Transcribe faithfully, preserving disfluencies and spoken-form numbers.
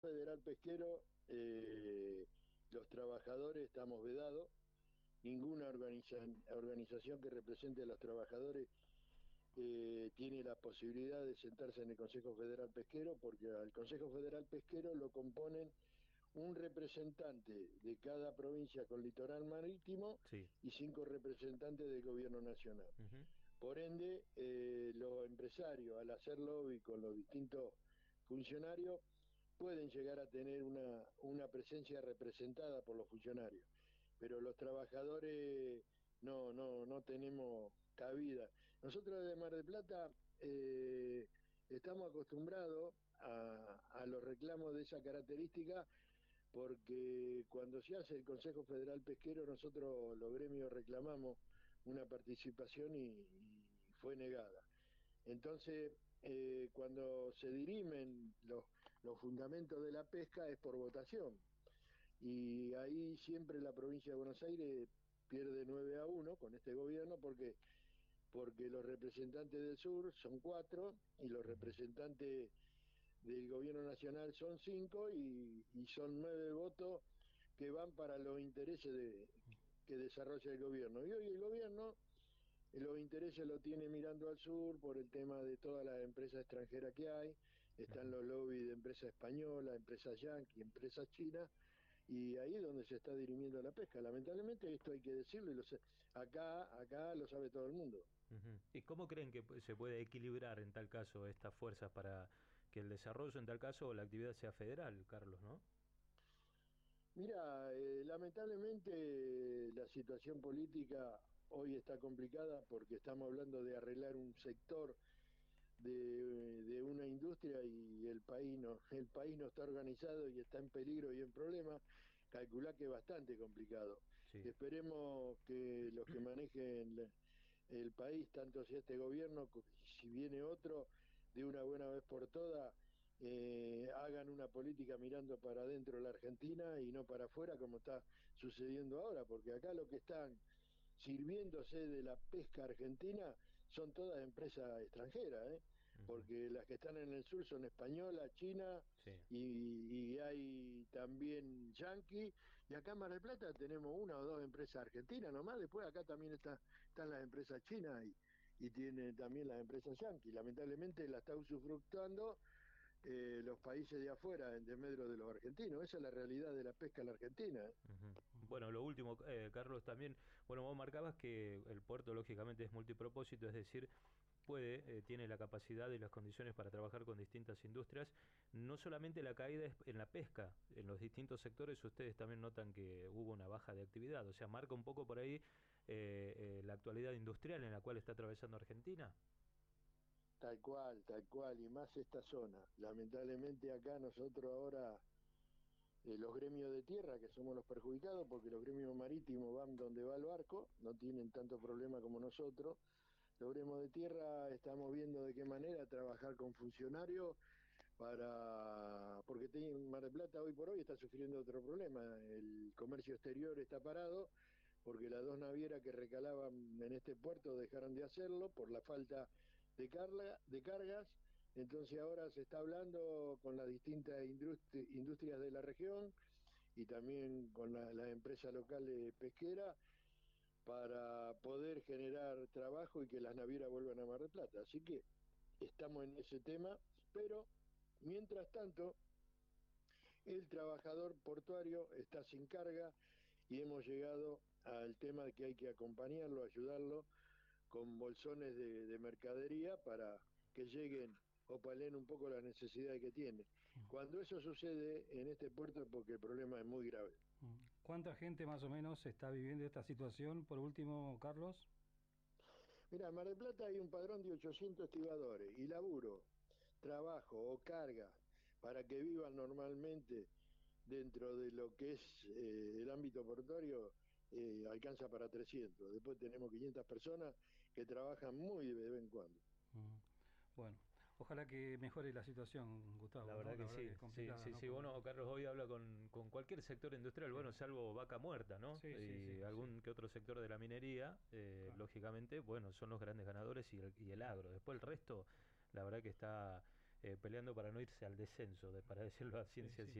Federal Pesquero, eh, los trabajadores estamos vedados, ninguna organiza, organización que represente a los trabajadores eh, tiene la posibilidad de sentarse en el Consejo Federal Pesquero, porque al Consejo Federal Pesquero lo componen un representante de cada provincia con litoral marítimo Sí. y cinco representantes del gobierno nacional. Ujú. Por ende, eh, los empresarios, al hacer lobby con los distintos funcionarios, pueden llegar a tener una, una presencia representada por los funcionarios, pero los trabajadores no, no, no tenemos cabida. Nosotros de Mar del Plata eh, estamos acostumbrados a, a los reclamos de esa característica porque cuando se hace el Consejo Federal Pesquero nosotros los gremios reclamamos una participación y, y fue negada. Entonces, eh, cuando se dirimen los, los fundamentos de la pesca es por votación. Y ahí siempre la provincia de Buenos Aires pierde nueve a uno con este gobierno porque, porque los representantes del sur son cuatro y los Ujú. representantes del gobierno nacional son cinco y, y son nueve votos que van para los intereses de, que desarrolla el gobierno. Y hoy el gobierno los intereses lo tiene mirando al sur por el tema de todas las empresas extranjeras que hay. Están Ujú. los lobbies de empresas españolas, empresas yanquis, empresas chinas, y ahí es donde se está dirimiendo la pesca. Lamentablemente esto hay que decirlo, y lo sé. Acá, acá lo sabe todo el mundo. Ujú. ¿Y cómo creen que pu- se puede equilibrar en tal caso estas fuerzas para que el desarrollo en tal caso o la actividad sea federal, Carlos, ¿no? Mira, eh, lamentablemente la situación política hoy está complicada porque estamos hablando de arreglar un sector de, de una industria y el país no, el país no está organizado y está en peligro y en problemas, calculá que es bastante complicado. Sí. Esperemos que los que manejen la- el país, tanto si este gobierno, co- si viene otro, de una buena vez por todas, eh, hagan una política mirando para adentro de la Argentina y no para afuera como está sucediendo ahora, porque acá lo que están sirviéndose de la pesca argentina son todas empresas extranjeras, ¿eh? Ujú. Porque las que están en el sur son españolas, chinas Sí. y, y hay también yanqui. Y acá en Mar del Plata tenemos una o dos empresas argentinas nomás, después acá también está, están las empresas chinas y, y tiene también las empresas yanquis. Lamentablemente la está usufructuando eh, los países de afuera en desmedro de los argentinos. Esa es la realidad de la pesca en la Argentina, ¿eh? Ujú. Bueno, lo último, eh, Carlos, también, bueno, vos marcabas que el puerto lógicamente es multipropósito, es decir, puede, eh, tiene la capacidad y las condiciones para trabajar con distintas industrias. No solamente la caída es en la pesca, en los distintos sectores ustedes también notan que hubo una baja de actividad, o sea, marca un poco por ahí eh, eh, la actualidad industrial en la cual está atravesando Argentina. Tal cual, tal cual, y más esta zona. Lamentablemente acá nosotros ahora, eh, los gremios de tierra, que somos los perjudicados, porque los gremios marítimos van donde va el barco, no tienen tanto problema como nosotros. Los gremios de tierra estamos viendo de qué manera trabajar con funcionarios para, porque te- Mar del Plata hoy por hoy está sufriendo otro problema. El comercio exterior está parado porque las dos navieras que recalaban en este puerto dejaron de hacerlo por la falta de, carga, de cargas. Entonces ahora se está hablando con las distintas industri industrias de la región y también con las la empresas locales pesqueras para poder generar trabajo y que las navieras vuelvan a Mar del Plata. Así que estamos en ese tema, pero mientras tanto, el trabajador portuario está sin carga y hemos llegado al tema de que hay que acompañarlo, ayudarlo con bolsones de, de mercadería para que lleguen o palen un poco las necesidades que tiene. Cuando eso sucede en este puerto es porque el problema es muy grave. ¿Cuánta gente más o menos está viviendo esta situación? Por último, Carlos. Mira, en Mar del Plata hay un padrón de ochocientos estibadores y laburo, trabajo o carga para que vivan normalmente dentro de lo que es eh, el ámbito portuario, eh, alcanza para trescientos. Después tenemos quinientas personas que trabajan muy de vez en cuando. Mm. Bueno, ojalá que mejore la situación, La Gustavo, ¿no? verdad La que verdad que sí, es sí, complicada, sí, ¿no? sí. Por... Bueno, Carlos hoy habla con, con cualquier sector industrial, Sí, bueno, salvo vaca muerta, ¿no? sí, sí, sí, Y sí. algún que otro sector de la minería, eh, Claro. lógicamente, bueno, son los grandes ganadores y el, y el agro. Después el resto, la verdad que está eh, peleando para no irse al descenso, de, para decirlo a ciencia sí. cierta.